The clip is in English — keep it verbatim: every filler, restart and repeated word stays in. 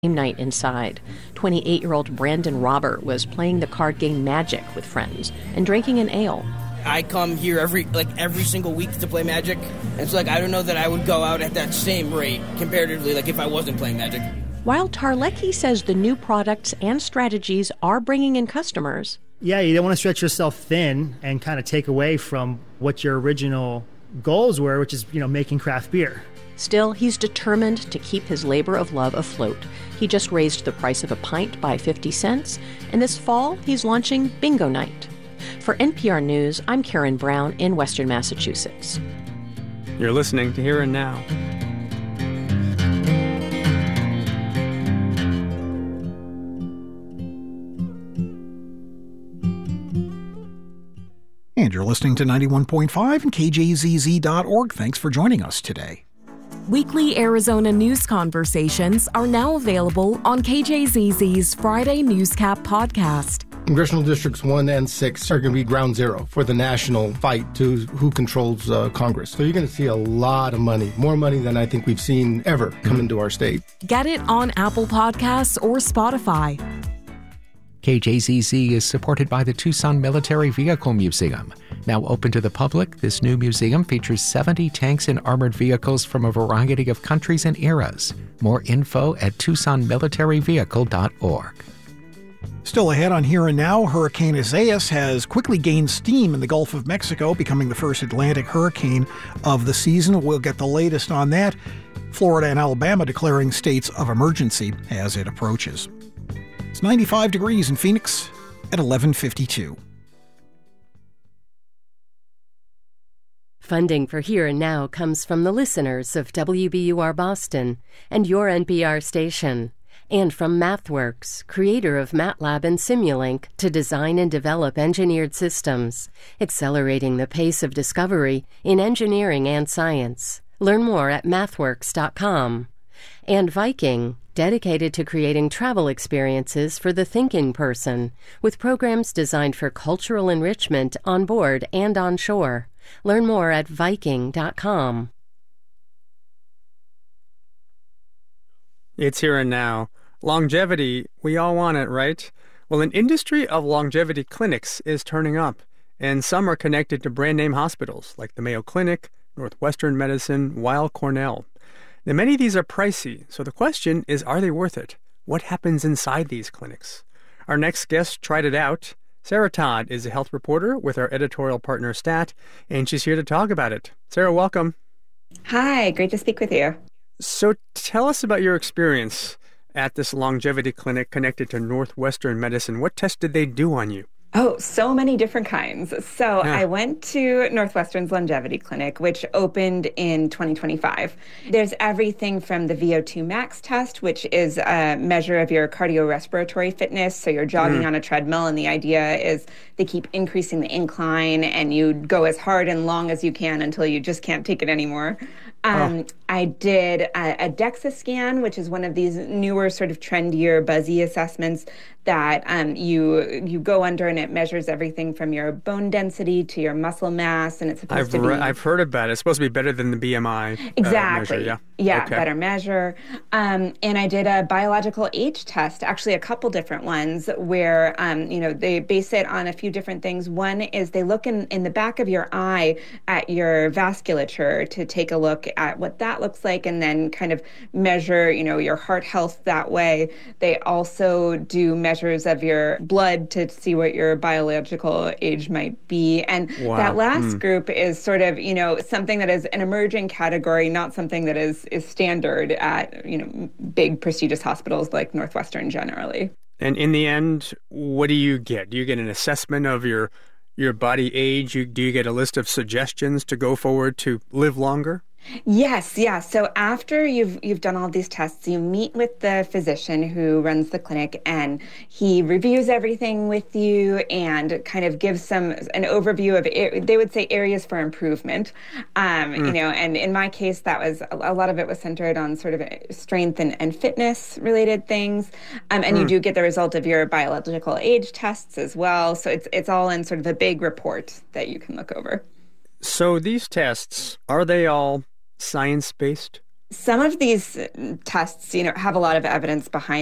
night inside. twenty-eight-year-old Brandon Robert was playing the card game Magic with friends and drinking an ale. I come here every like every single week to play Magic, and so like I don't know that I would go out at that same rate comparatively, like if I wasn't playing Magic. While Tarlecki says the new products and strategies are bringing in customers. Yeah, you don't want to stretch yourself thin and kind of take away from what your original goals were, which is, you know, making craft beer. Still, he's determined to keep his labor of love afloat. He just raised the price of a pint by fifty cents, and this fall he's launching Bingo Night. For N P R News, I'm Karen Brown in Western Massachusetts. You're listening to Here and Now. And you're listening to ninety-one point five and K J Z Z dot org. Thanks for joining us today. Weekly Arizona news conversations are now available on K J Z Z's Friday Newscap podcast. Congressional Districts one and six are going to be ground zero for the national fight to who controls uh, Congress. So you're going to see a lot of money, more money than I think we've seen ever come into our state. Get it on Apple Podcasts or Spotify. K J Z Z is supported by the Tucson Military Vehicle Museum. Now open to the public, this new museum features seventy tanks and armored vehicles from a variety of countries and eras. More info at tucson military vehicle dot org. Still ahead on Here and Now, Hurricane Isaias has quickly gained steam in the Gulf of Mexico, becoming the first Atlantic hurricane of the season. We'll get the latest on that. Florida and Alabama declaring states of emergency as it approaches. It's ninety-five degrees in Phoenix at eleven fifty-two. Funding for Here and Now comes from the listeners of W B U R Boston and your N P R station, and from MathWorks, creator of MATLAB and Simulink to design and develop engineered systems, accelerating the pace of discovery in engineering and science. Learn more at mathworks dot com. And Viking, dedicated to creating travel experiences for the thinking person, with programs designed for cultural enrichment on board and on shore. Learn more at viking dot com. It's Here and Now. Longevity, we all want it, right? Well, an industry of longevity clinics is turning up, and some are connected to brand name hospitals like the Mayo Clinic, Northwestern Medicine, Weill Cornell. Now, many of these are pricey, so the question is, are they worth it? What happens inside these clinics? Our next guest tried it out. Sarah Todd is a health reporter with our editorial partner, Stat, and she's here to talk about it. Sarah, welcome. Hi, great to speak with you. So tell us about your experience at this longevity clinic connected to Northwestern Medicine. What tests did they do on you? Oh, so many different kinds. So yeah. I went to Northwestern's Longevity Clinic, which opened in twenty twenty-five. There's everything from the V O two max test, which is a measure of your cardiorespiratory fitness. So you're jogging mm. on a treadmill, and the idea is they keep increasing the incline, and you go as hard and long as you can until you just can't take it anymore. Um, oh. I did a, a DEXA scan, which is one of these newer sort of trendier, buzzy assessments that um, you you go under, and it measures everything from your bone density to your muscle mass, and it's supposed I've to be... Re- I've heard about it. It's supposed to be better than the B M I Exactly. Uh, measure, yeah, yeah okay. better measure. Um, and I did a biological age test, actually a couple different ones, where um, you know they base it on a few different things. One is they look in, in the back of your eye at your vasculature to take a look at what that looks like, and then kind of measure, you know, your heart health that way. They also do measures of your blood to see what your biological age might be. And wow. that last mm. group is sort of, you know, something that is an emerging category, not something that is is standard at, you know, big prestigious hospitals like Northwestern generally. And in the end, what do you get? Do you get an assessment of your your body age? You, do you get a list of suggestions to go forward to live longer? Yes, yeah. So after you've you've done all these tests, you meet with the physician who runs the clinic, and he reviews everything with you and kind of gives some an overview of, they would say, areas for improvement. Um, mm. You know, and in my case, that was a lot of it was centered on sort of strength and, and fitness related things. Um, and mm. you do get the result of your biological age tests as well. So it's it's all in sort of a big report that you can look over. So these tests, are they all science-based? Some of these tests, you know, have a lot of evidence behind